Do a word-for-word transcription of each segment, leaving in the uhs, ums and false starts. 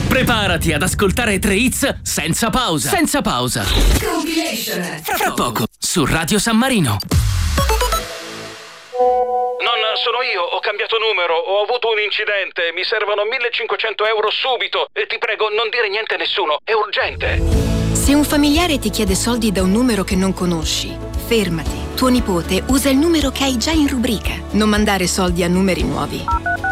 Preparati ad ascoltare tre hits senza pausa. Senza pausa. Compilation. Fra, fra poco su Radio San Marino. Nonna, sono io, ho cambiato numero, ho avuto un incidente, mi servono millecinquecento euro subito e ti prego non dire niente a nessuno, è urgente. Se un familiare ti chiede soldi da un numero che non conosci, fermati. Tuo nipote usa il numero che hai già in rubrica. Non mandare soldi a numeri nuovi.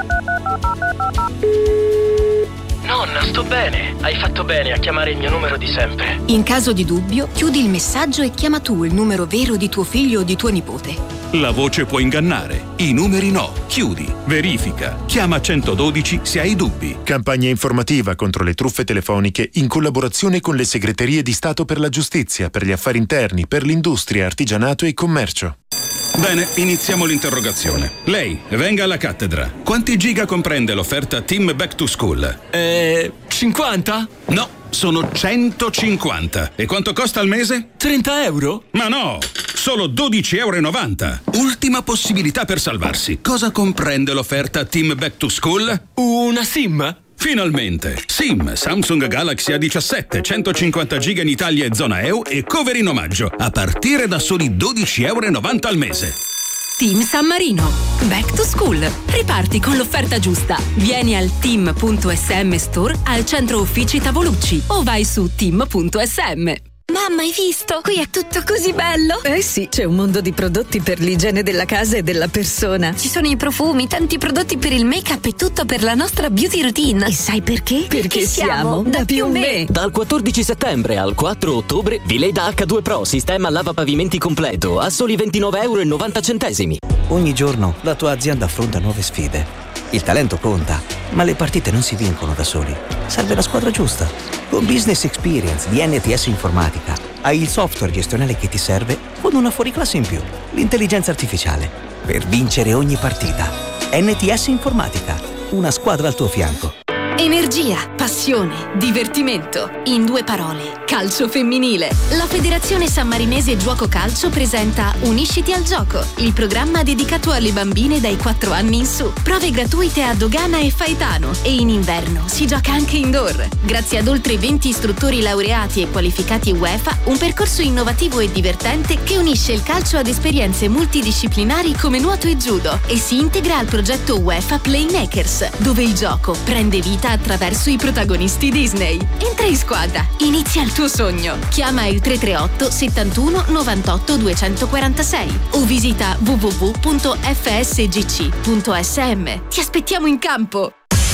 Nonna, sto bene. Hai fatto bene a chiamare il mio numero di sempre. In caso di dubbio, chiudi il messaggio e chiama tu il numero vero di tuo figlio o di tuo nipote. La voce può ingannare, i numeri no. Chiudi, verifica, chiama centododici se hai dubbi. Campagna informativa contro le truffe telefoniche in collaborazione con le segreterie di Stato per la giustizia, per gli affari interni, per l'industria, artigianato e commercio. Bene, iniziamo l'interrogazione. Lei, venga alla cattedra. Quanti giga comprende l'offerta Team Back to School? Eh, cinquanta? No, sono centocinquanta. E quanto costa al mese? trenta euro? Ma no, solo dodici virgola novanta euro. Ultima possibilità per salvarsi. Cosa comprende l'offerta Team Back to School? Una SIM? Finalmente! SIM Samsung Galaxy A diciassette, centocinquanta giga in Italia e zona E U e cover in omaggio, a partire da soli dodici virgola novanta euro al mese. Team San Marino. Back to school. Riparti con l'offerta giusta. Vieni al team punto esse emme Store al centro uffici Tavolucci o vai su team punto esse emme. Mamma, hai visto? Qui è tutto così bello! Eh sì, c'è un mondo di prodotti per l'igiene della casa e della persona. Ci sono i profumi, tanti prodotti per il make-up e tutto per la nostra beauty routine. E sai perché? Perché, Perché siamo, siamo da più me. Dal quattordici settembre al quattro ottobre, Vileda acca due Pro sistema lavapavimenti completo a soli ventinove virgola novanta euro. Ogni giorno la tua azienda affronta nuove sfide. Il talento conta, ma le partite non si vincono da soli. Serve la squadra giusta. Con Business Experience di N T S Informatica hai il software gestionale che ti serve con una fuoriclasse in più, l'intelligenza artificiale, per vincere ogni partita. N T S Informatica, una squadra al tuo fianco. Energia, passione, divertimento. In due parole, calcio femminile. La Federazione Sammarinese Giuoco Calcio presenta Unisciti al gioco, il programma dedicato alle bambine dai quattro anni in su. Prove gratuite a Dogana e Faetano e in inverno si gioca anche indoor. Grazie ad oltre venti istruttori laureati e qualificati UEFA, un percorso innovativo e divertente che unisce il calcio ad esperienze multidisciplinari come nuoto e judo e si integra al progetto UEFA Playmakers, dove il gioco prende vita attraverso i protagonisti Disney. Entra in squadra, inizia il tuo sogno. Chiama il tre tre otto settantuno novantotto duecentoquarantasei o visita w w w punto f s g c punto s m. Ti aspettiamo in campo.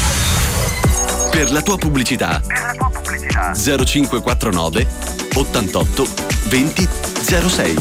Per la tua pubblicità, zero cinque quattro nove ottantotto venti zero sei.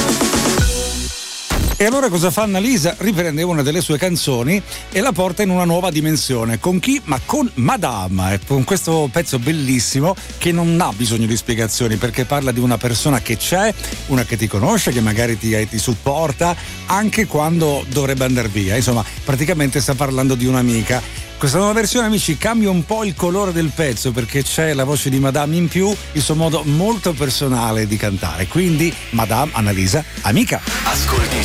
E allora cosa fa Annalisa? Riprende una delle sue canzoni e la porta in una nuova dimensione. Con chi? Ma con Madame, e con questo pezzo bellissimo che non ha bisogno di spiegazioni, perché parla di una persona che c'è, una che ti conosce, che magari ti, ti supporta anche quando dovrebbe andare via. Insomma, praticamente sta parlando di un'amica. Questa nuova versione, amici, cambia un po' il colore del pezzo perché c'è la voce di Madame in più, il suo modo molto personale di cantare. Quindi Madame Annalisa, amica. Ascolti